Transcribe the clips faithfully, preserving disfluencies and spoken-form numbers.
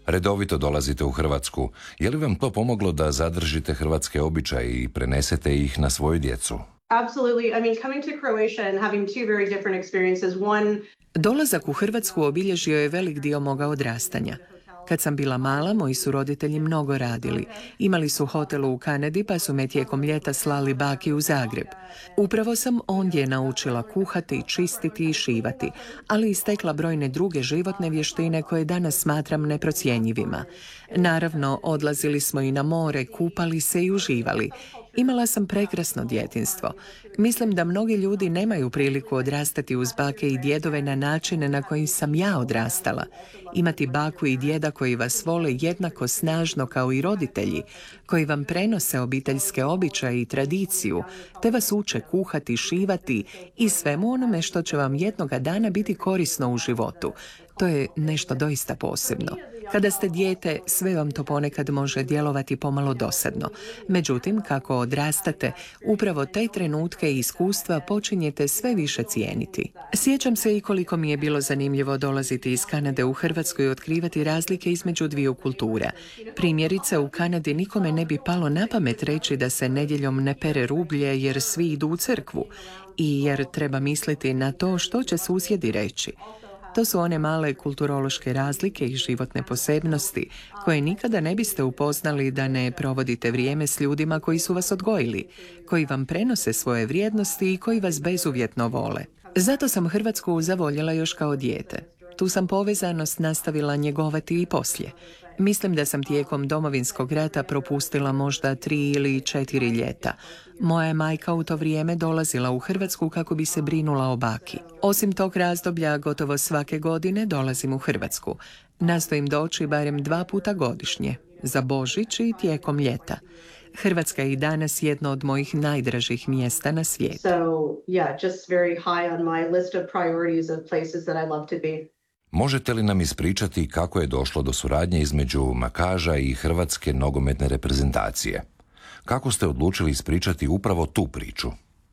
Redovito dolazite u Hrvatsku. Je li vam to pomoglo da zadržite hrvatske običaje i prenesete ih na svoju djecu? Absolutely. I mean, coming to Croatia and having two very different experiences. One... Dolazak u Hrvatsku obilježio je velik dio moga odrastanja. Kad sam bila mala, moji su roditelji mnogo radili. Imali su hotel u Kanadi, pa su me tijekom ljeta slali baki u Zagreb. Upravo sam ondje naučila kuhati, čistiti i šivati, ali i stekla brojne druge životne vještine koje danas smatram neprocjenjivima. Naravno, odlazili smo i na more, kupali se i uživali. Imala sam prekrasno djetinjstvo. Mislim da mnogi ljudi nemaju priliku odrastati uz bake i djedove na načine na koji sam ja odrastala. Imati baku i djeda koji vas vole jednako snažno kao i roditelji, koji vam prenose obiteljske običaje i tradiciju, te vas uče kuhati, šivati i svemu onome što će vam jednoga dana biti korisno u životu. To je nešto doista posebno. Kada ste dijete, sve vam to ponekad može djelovati pomalo dosadno. Međutim, kako odrastate, upravo te trenutke i iskustva počinjete sve više cijeniti. Sjećam se i koliko mi je bilo zanimljivo dolaziti iz Kanade u Hrvatsku i otkrivati razlike između dviju kultura. Primjerice, u Kanadi nikome ne bi palo na pamet reći da se nedjeljom ne pere rublje jer svi idu u crkvu i jer treba misliti na to što će susjedi reći. To su one male kulturološke razlike i životne posebnosti koje nikada ne biste upoznali da ne provodite vrijeme s ljudima koji su vas odgojili, koji vam prenose svoje vrijednosti i koji vas bezuvjetno vole. Zato sam Hrvatsku zavoljela još kao dijete. Tu sam povezanost nastavila njegovati i poslije. Mislim da sam tijekom Domovinskog rata propustila možda tri ili četiri ljeta. Moja je majka u to vrijeme dolazila u Hrvatsku kako bi se brinula o baki. Osim tog razdoblja, gotovo svake godine dolazim u Hrvatsku. Nastojim doći barem dva puta godišnje, za Božić i tijekom ljeta. Hrvatska je i danas jedno od mojih najdražih mjesta na svijetu. So, yeah, just very high on my list of priorities of places that I love to be. Možete li nam ispričati kako je došlo do suradnje između Makaža i hrvatske nogometne reprezentacije? Kako ste odlučili ispričati upravo tu priču?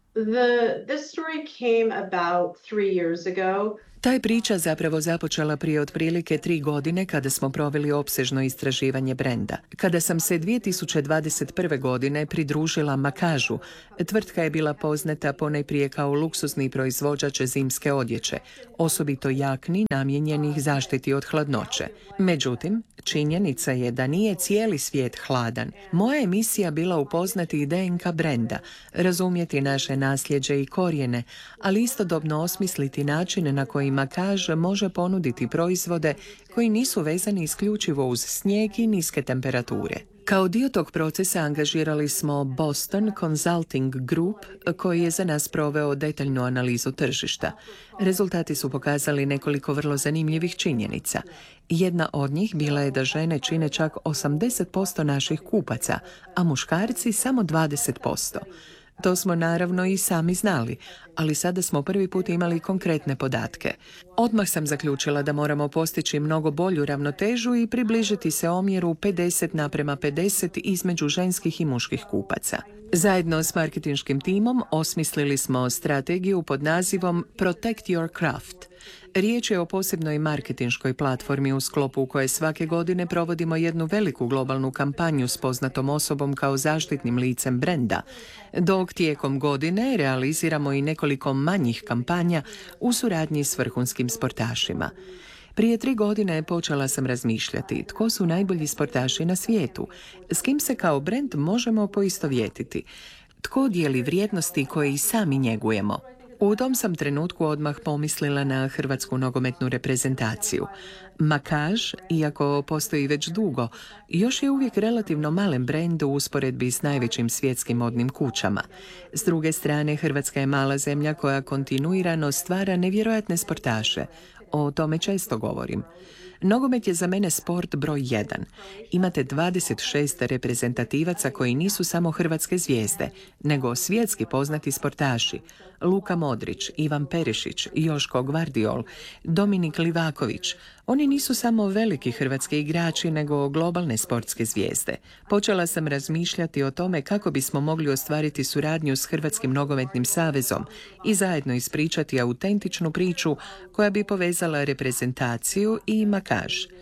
The, this story came about three years ago. Ta je priča zapravo započela prije otprilike tri godine kada smo proveli opsežno istraživanje brenda. Kada sam se dvije tisuće dvadeset prve. godine pridružila Makažu, tvrtka je bila poznata ponajprije kao luksuzni proizvođač zimske odjeće, osobito jakni namijenjenih zaštiti od hladnoće. Međutim, činjenica je da nije cijeli svijet hladan. Moja je misija bila upoznati D N K brenda, razumjeti naše nasljeđe i korijene, ali istodobno osmisliti načine na koji Makaž može ponuditi proizvode koji nisu vezani isključivo uz snijeg i niske temperature. Kao dio tog procesa angažirali smo Boston Consulting Group, koji je za nas proveo detaljnu analizu tržišta. Rezultati su pokazali nekoliko vrlo zanimljivih činjenica. Jedna od njih bila je da žene čine čak osamdeset posto naših kupaca, a muškarci samo dvadeset posto. To smo naravno i sami znali, ali sada smo prvi put imali konkretne podatke. Odmah sam zaključila da moramo postići mnogo bolju ravnotežu i približiti se omjeru pedeset naprema pedeset između ženskih i muških kupaca. Zajedno s marketinškim timom osmislili smo strategiju pod nazivom Protect Your Craft. Riječ je o posebnoj marketinškoj platformi u sklopu koje svake godine provodimo jednu veliku globalnu kampanju s poznatom osobom kao zaštitnim licem brenda, dok tijekom godine realiziramo i nekoliko manjih kampanja u suradnji s vrhunskim sportašima. Prije tri godine počela sam razmišljati tko su najbolji sportaši na svijetu, s kim se kao brend možemo poistovjetiti, tko dijeli vrijednosti koje i sami njegujemo. U tom sam trenutku odmah pomislila na hrvatsku nogometnu reprezentaciju. Makaž, iako postoji već dugo, još je uvijek relativno malen brend u usporedbi s najvećim svjetskim modnim kućama. S druge strane, Hrvatska je mala zemlja koja kontinuirano stvara nevjerojatne sportaše. O tome često govorim. Nogomet je za mene sport broj jedan. Imate dvadeset šest reprezentativaca koji nisu samo hrvatske zvijezde, nego svjetski poznati sportaši. Luka Modrić, Ivan Perišić, Joško Gvardiol, Dominik Livaković. Oni nisu samo veliki hrvatski igrači, nego globalne sportske zvijezde. Počela sam razmišljati o tome kako bismo mogli ostvariti suradnju s Hrvatskim nogometnim savezom i zajedno ispričati autentičnu priču koja bi povezala reprezentaciju i Makaž.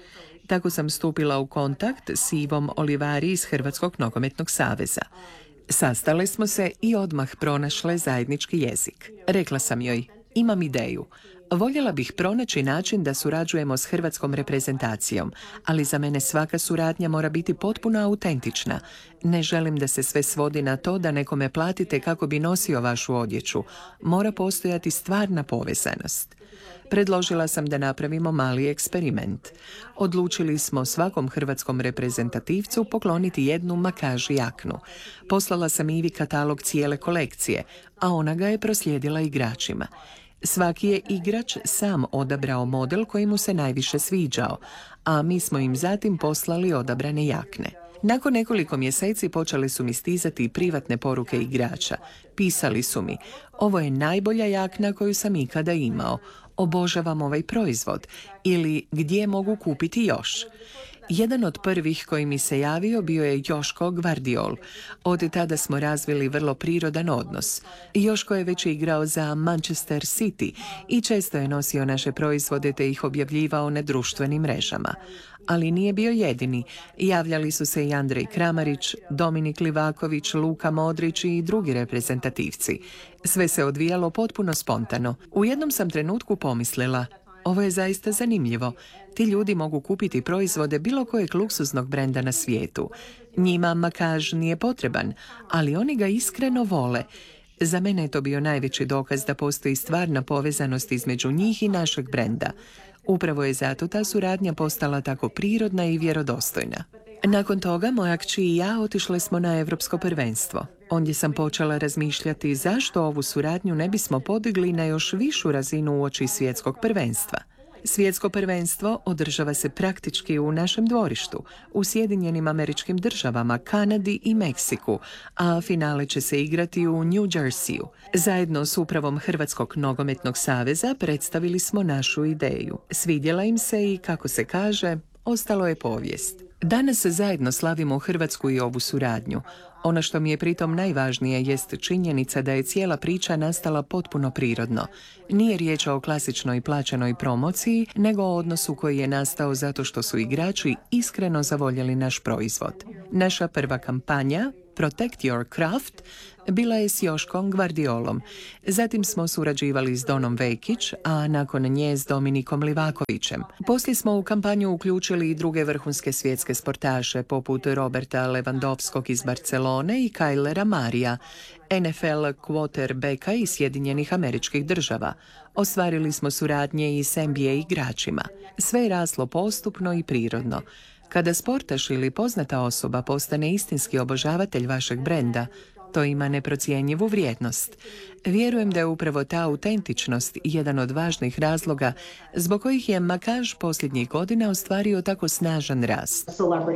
Tako sam stupila u kontakt s Ivom Olivari iz Hrvatskog nogometnog saveza. Sastale smo se i odmah pronašle zajednički jezik. Rekla sam joj, imam ideju. Voljela bih pronaći način da surađujemo s hrvatskom reprezentacijom, ali za mene svaka suradnja mora biti potpuno autentična. Ne želim da se sve svodi na to da nekome platite kako bi nosio vašu odjeću. Mora postojati stvarna povezanost. Predložila sam da napravimo mali eksperiment. Odlučili smo svakom hrvatskom reprezentativcu pokloniti jednu makaž jaknu. Poslala sam Ivi katalog cijele kolekcije, a ona ga je proslijedila igračima. Svaki je igrač sam odabrao model koji mu se najviše sviđao, a mi smo im zatim poslali odabrane jakne. Nakon nekoliko mjeseci počeli su mi stizati privatne poruke igrača. Pisali su mi, ovo je najbolja jakna koju sam ikada imao, obožavam ovaj proizvod, ili gdje mogu kupiti još. Jedan od prvih koji mi se javio bio je Joško Gvardiol. Od tada smo razvili vrlo prirodan odnos. Joško je već igrao za Manchester City i često je nosio naše proizvode te ih objavljivao na društvenim mrežama. Ali nije bio jedini. Javljali su se i Andrej Kramarić, Dominik Livaković, Luka Modrić i drugi reprezentativci. Sve se odvijalo potpuno spontano. U jednom sam trenutku pomislila, ovo je zaista zanimljivo. Ti ljudi mogu kupiti proizvode bilo kojeg luksuznog brenda na svijetu. Njima makaž nije potreban, ali oni ga iskreno vole. Za mene je to bio najveći dokaz da postoji stvarna povezanost između njih i našeg brenda. Upravo je zato ta suradnja postala tako prirodna i vjerodostojna. Nakon toga moja kći i ja otišle smo na Europsko prvenstvo. Ondje sam počela razmišljati zašto ovu suradnju ne bismo podigli na još višu razinu uoči svjetskog prvenstva. Svjetsko prvenstvo održava se praktički u našem dvorištu, u Sjedinjenim Američkim Državama, Kanadi i Meksiku, a finale će se igrati u New Jerseyu. Zajedno s upravom Hrvatskog nogometnog saveza predstavili smo našu ideju. Svidjela im se i, kako se kaže, ostalo je povijest. Danas zajedno slavimo Hrvatsku i ovu suradnju. Ono što mi je pritom najvažnije jest činjenica da je cijela priča nastala potpuno prirodno. Nije riječ o klasičnoj plaćenoj promociji, nego o odnosu koji je nastao zato što su igrači iskreno zavoljeli naš proizvod. Naša prva kampanja, Protect Your Craft, bila je s Joškom Gvardiolom. Zatim smo surađivali s Donom Vekić, a nakon nje s Dominikom Livakovićem. Poslije smo u kampanju uključili i druge vrhunske svjetske sportaše, poput Roberta Lewandowskog iz Barcelone i Kylera Marija, N F L quarterbacka iz Sjedinjenih Američkih Država. Ostvarili smo suradnje i s N B A igračima. Sve je raslo postupno i prirodno. Kada sportaš ili poznata osoba postane istinski obožavatelj vašeg brenda, to ima neprocjenjivu vrijednost. Vjerujem da je upravo ta autentičnost jedan od važnih razloga zbog kojih je makaž posljednjih godina ostvario tako snažan rast.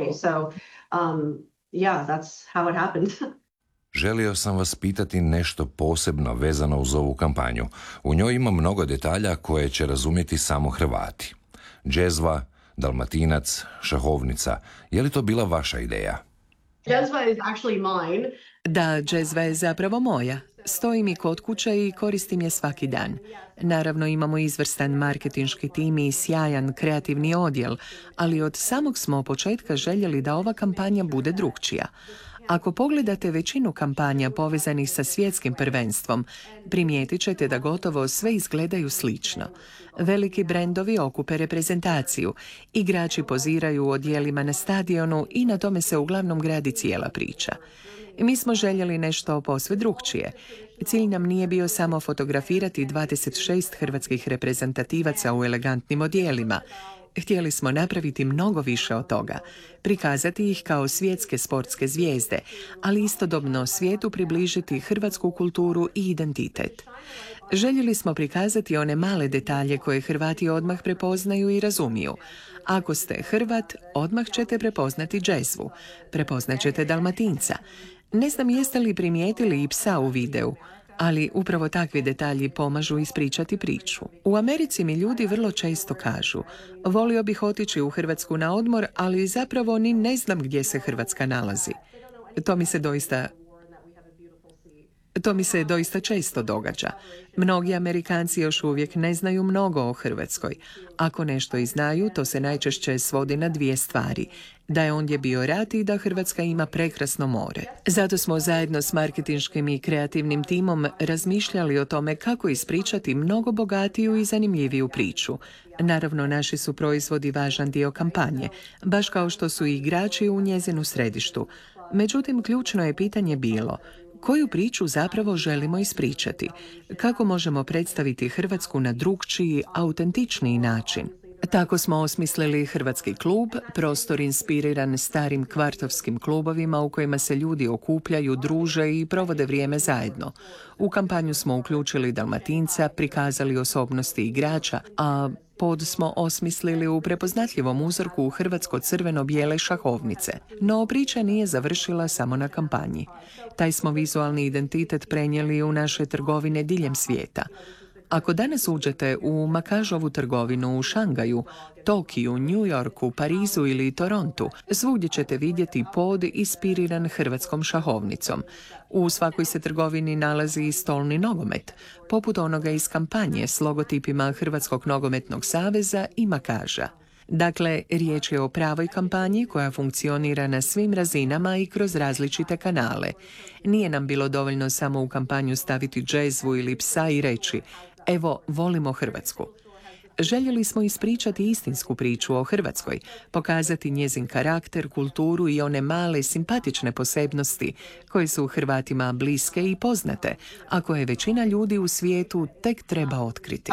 Želio sam vas pitati nešto posebno vezano uz ovu kampanju. U njoj ima mnogo detalja koje će razumjeti samo Hrvati. Džezva, Dalmatinac, šahovnica. Je li to bila vaša ideja? Jezva is actually mine. Da, džezva je zapravo moja. Stoji mi kod kuće i koristim je svaki dan. Naravno, imamo izvrstan marketinški tim i sjajan kreativni odjel, ali od samog smo početka željeli da ova kampanja bude drukčija. Ako pogledate većinu kampanja povezanih sa svjetskim prvenstvom, primijetit ćete da gotovo sve izgledaju slično. Veliki brendovi okupe reprezentaciju, igrači poziraju u odjelima na stadionu i na tome se uglavnom gradi cijela priča. Mi smo željeli nešto posve drukčije. Cilj nam nije bio samo fotografirati dvadeset šest hrvatskih reprezentativaca u elegantnim odjelima. Htjeli smo napraviti mnogo više od toga, prikazati ih kao svjetske sportske zvijezde, ali istodobno svijetu približiti hrvatsku kulturu i identitet. Željeli smo prikazati one male detalje koje Hrvati odmah prepoznaju i razumiju. Ako ste Hrvat, odmah ćete prepoznati džezvu, prepoznat ćete Dalmatinca. Ne znam jeste li primijetili i psa u videu, ali upravo takvi detalji pomažu ispričati priču. U Americi mi ljudi vrlo često kažu, volio bih otići u Hrvatsku na odmor, ali zapravo ni ne znam gdje se Hrvatska nalazi. To mi se doista To mi se doista često događa. Mnogi Amerikanci još uvijek ne znaju mnogo o Hrvatskoj. Ako nešto i znaju, to se najčešće svodi na dvije stvari. Da je ondje bio rat i da Hrvatska ima prekrasno more. Zato smo zajedno s marketinškim i kreativnim timom razmišljali o tome kako ispričati mnogo bogatiju i zanimljiviju priču. Naravno, naši su proizvodi važan dio kampanje, baš kao što su i igrači u njezinu središtu. Međutim, ključno je pitanje bilo: koju priču zapravo želimo ispričati? Kako možemo predstaviti Hrvatsku na drukčiji, autentičniji način? Tako smo osmislili Hrvatski klub, prostor inspiriran starim kvartovskim klubovima u kojima se ljudi okupljaju, druže i provode vrijeme zajedno. U kampanju smo uključili Dalmatinca, prikazali osobnosti igrača, a pod smo osmislili u prepoznatljivom uzorku hrvatsko-crveno-bijele šahovnice. No priča nije završila samo na kampanji. Taj smo vizualni identitet prenijeli u naše trgovine diljem svijeta. Ako danas uđete u Makažovu trgovinu u Šangaju, Tokiju, New Yorku, Parizu ili Torontu, svugdje ćete vidjeti pod inspiriran hrvatskom šahovnicom. U svakoj se trgovini nalazi i stolni nogomet, poput onoga iz kampanje s logotipima Hrvatskog nogometnog saveza i Makaža. Dakle, riječ je o pravoj kampanji koja funkcionira na svim razinama i kroz različite kanale. Nije nam bilo dovoljno samo u kampanju staviti džezvu ili psa i reći: evo, volimo Hrvatsku. Željeli smo ispričati istinsku priču o Hrvatskoj, pokazati njezin karakter, kulturu i one male, simpatične posebnosti koje su Hrvatima bliske i poznate, a koje većina ljudi u svijetu tek treba otkriti.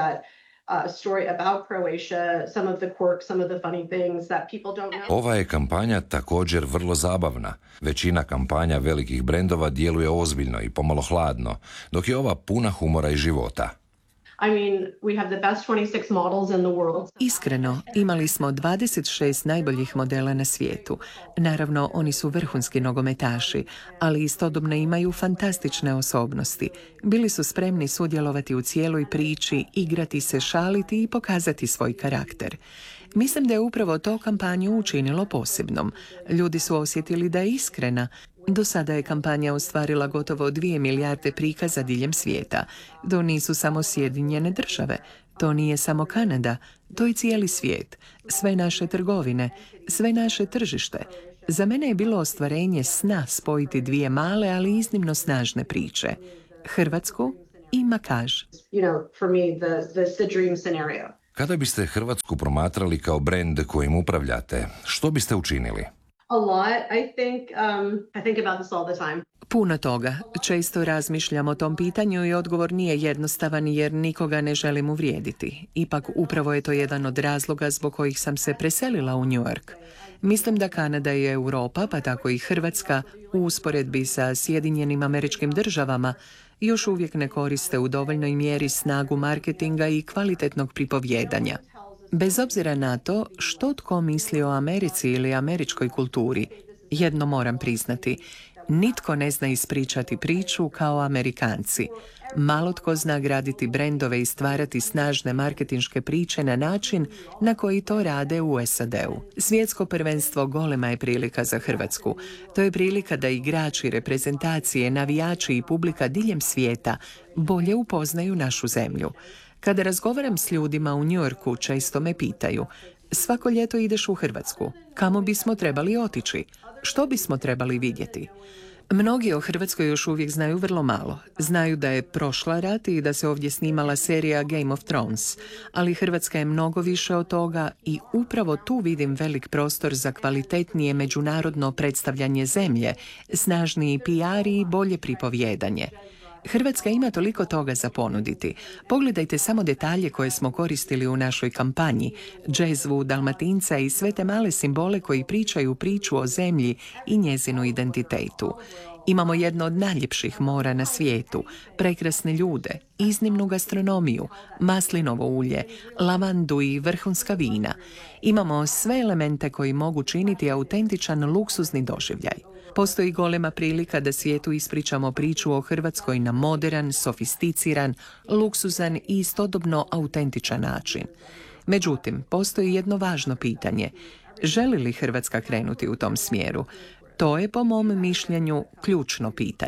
Ova je kampanja također vrlo zabavna. Većina kampanja velikih brendova djeluje ozbiljno i pomalo hladno, dok je ova puna humora i života. I mean, we have the best twenty-six models in the world. Iskreno, imali smo dvadeset šest najboljih modela na svijetu. Naravno, oni su vrhunski nogometaši, ali istodobno imaju fantastične osobnosti. Bili su spremni sudjelovati u cijeloj priči, igrati se, šaliti i pokazati svoj karakter. Mislim da je upravo to kampanju učinilo posebnom. Ljudi su osjetili da je iskrena. Do sada je kampanja ostvarila gotovo dvije milijarde prikaza diljem svijeta. To nisu samo Sjedinjene države, to nije samo Kanada, to je cijeli svijet, sve naše trgovine, sve naše tržište. Za mene je bilo ostvarenje sna spojiti dvije male, ali iznimno snažne priče. Hrvatsku i Makaž. You know, for me, the, the, the dream scenario. Kada biste Hrvatsku promatrali kao brend kojim upravljate, što biste učinili? A lot. I think, um, I think about this all the time. Puno toga. Često razmišljam o tom pitanju i odgovor nije jednostavan jer nikoga ne želim uvrijediti. Ipak upravo je to jedan od razloga zbog kojih sam se preselila u New York. Mislim da Kanada i Europa, pa tako i Hrvatska, u usporedbi sa Sjedinjenim Američkim Državama, još uvijek ne koriste u dovoljnoj mjeri snagu marketinga i kvalitetnog pripovjedanja. Bez obzira na to što tko misli o Americi ili američkoj kulturi, jedno moram priznati, nitko ne zna ispričati priču kao Amerikanci. Malo tko zna graditi brendove i stvarati snažne marketinške priče na način na koji to rade u S A D-u. Svjetsko prvenstvo golema je prilika za Hrvatsku. To je prilika da igrači, reprezentacije, navijači i publika diljem svijeta bolje upoznaju našu zemlju. Kada razgovaram s ljudima u New Yorku, često me pitaju: svako ljeto ideš u Hrvatsku, kamo bismo trebali otići? Što bismo trebali vidjeti? Mnogi o Hrvatskoj još uvijek znaju vrlo malo. Znaju da je prošla rat i da se ovdje snimala serija Game of Thrones, ali Hrvatska je mnogo više od toga i upravo tu vidim velik prostor za kvalitetnije međunarodno predstavljanje zemlje, snažniji P R i bolje pripovjedanje. Hrvatska ima toliko toga za ponuditi. Pogledajte samo detalje koje smo koristili u našoj kampanji, džezvu, Dalmatinca i sve te male simbole koji pričaju priču o zemlji i njezinu identitetu. Imamo jedno od najljepših mora na svijetu, prekrasne ljude, iznimnu gastronomiju, maslinovo ulje, lavandu i vrhunska vina. Imamo sve elemente koji mogu činiti autentičan luksuzni doživljaj. Postoji golema prilika da svijetu ispričamo priču o Hrvatskoj na moderan, sofisticiran, luksuzan i istodobno autentičan način. Međutim, postoji jedno važno pitanje. Želi li Hrvatska krenuti u tom smjeru? To je, po mom mišljenju, ključno pitanje.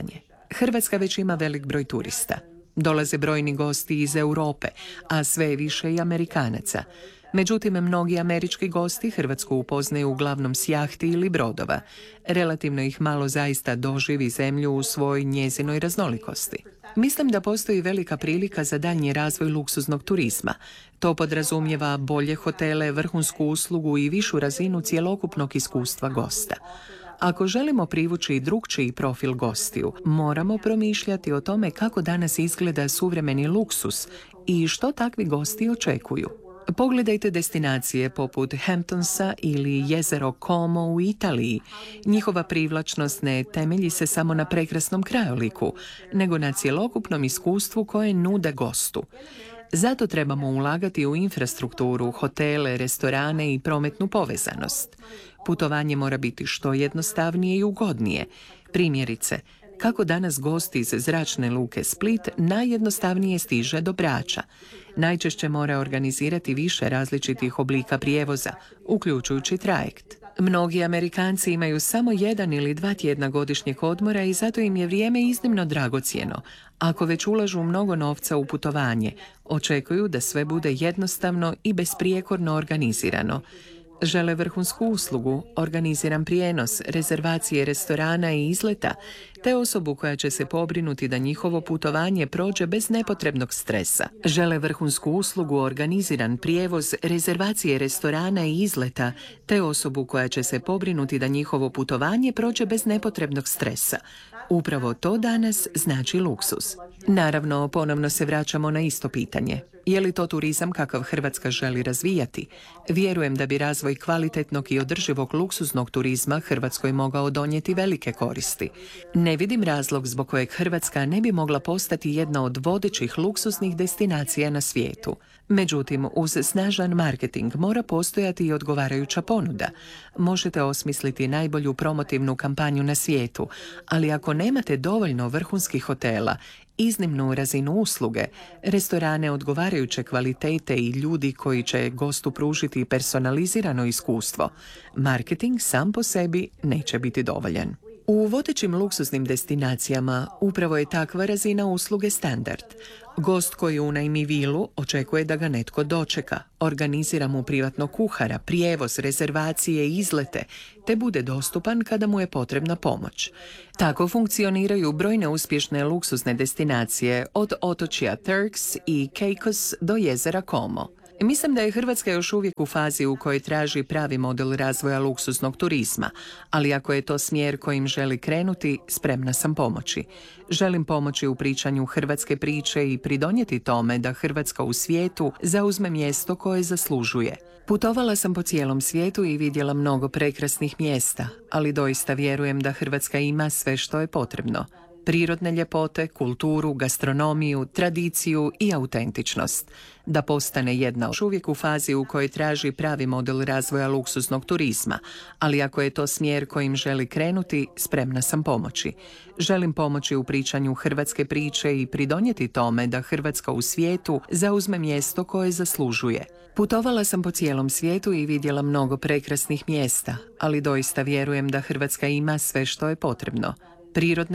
Hrvatska već ima velik broj turista. Dolaze brojni gosti iz Europe, a sve je više i Amerikanaca. Međutim, mnogi američki gosti Hrvatsku upoznaju uglavnom s jahti ili brodova. Relativno ih malo zaista doživi zemlju u svoj njezinoj raznolikosti. Mislim da postoji velika prilika za daljnji razvoj luksuznog turizma. To podrazumijeva bolje hotele, vrhunsku uslugu i višu razinu cjelokupnog iskustva gosta. Ako želimo privući drukčiji profil gostiju, moramo promišljati o tome kako danas izgleda suvremeni luksus i što takvi gosti očekuju. Pogledajte destinacije poput Hamptonsa ili jezero Como u Italiji. Njihova privlačnost ne temelji se samo na prekrasnom krajoliku, nego na cjelokupnom iskustvu koje nude gostu. Zato trebamo ulagati u infrastrukturu, hotele, restorane i prometnu povezanost. Putovanje mora biti što jednostavnije i ugodnije. Primjerice, kako danas gost iz zračne luke Split najjednostavnije stiže do Brača. Najčešće mora organizirati više različitih oblika prijevoza, uključujući trajekt. Mnogi Amerikanci imaju samo jedan ili dva tjedna godišnjeg odmora i zato im je vrijeme iznimno dragocjeno. Ako već ulažu mnogo novca u putovanje, očekuju da sve bude jednostavno i besprijekorno organizirano. Žele vrhunsku uslugu, organiziran prijenos, rezervacije restorana i izleta, te osobu koja će se pobrinuti da njihovo putovanje prođe bez nepotrebnog stresa. Žele vrhunsku uslugu, organiziran prijevoz, rezervacije restorana i izleta, te osobu koja će se pobrinuti da njihovo putovanje prođe bez nepotrebnog stresa. Upravo to danas znači luksuz. Naravno, ponovno se vraćamo na isto pitanje. Je li to turizam kakav Hrvatska želi razvijati? Vjerujem da bi razvoj kvalitetnog i održivog luksuznog turizma Hrvatskoj mogao donijeti velike koristi. Ne vidim razlog zbog kojeg Hrvatska ne bi mogla postati jedna od vodećih luksuznih destinacija na svijetu. Međutim, uz snažan marketing mora postojati i odgovarajuća ponuda. Možete osmisliti najbolju promotivnu kampanju na svijetu, ali ako nemate dovoljno vrhunskih hotela, iznimnu razinu usluge, restorane odgovarajuće kvalitete i ljudi koji će gostu pružiti personalizirano iskustvo, marketing sam po sebi neće biti dovoljan. U vodećim luksuznim destinacijama upravo je takva razina usluge standard. Gost koji unajmi vilu očekuje da ga netko dočeka, organizira mu privatnog kuhara, prijevoz, rezervacije i izlete, te bude dostupan kada mu je potrebna pomoć. Tako funkcioniraju brojne uspješne luksuzne destinacije od otočja Turks i Caicos do jezera Como. Mislim da je Hrvatska još uvijek u fazi u kojoj traži pravi model razvoja luksuznog turizma, ali ako je to smjer kojim želi krenuti, spremna sam pomoći. Želim pomoći u pričanju hrvatske priče i pridonijeti tome da Hrvatska u svijetu zauzme mjesto koje zaslužuje. Putovala sam po cijelom svijetu i vidjela mnogo prekrasnih mjesta, ali doista vjerujem da Hrvatska ima sve što je potrebno. Prirodne ljepote, kulturu, gastronomiju, tradiciju i autentičnost. Da postane jedna još uvijek u fazi u kojoj traži pravi model razvoja luksuznog turizma, ali ako je to smjer kojim želi krenuti, spremna sam pomoći. Želim pomoći u pričanju hrvatske priče i pridonijeti tome da Hrvatska u svijetu zauzme mjesto koje zaslužuje. Putovala sam po cijelom svijetu i vidjela mnogo prekrasnih mjesta, ali doista vjerujem da Hrvatska ima sve što je potrebno. Prirodne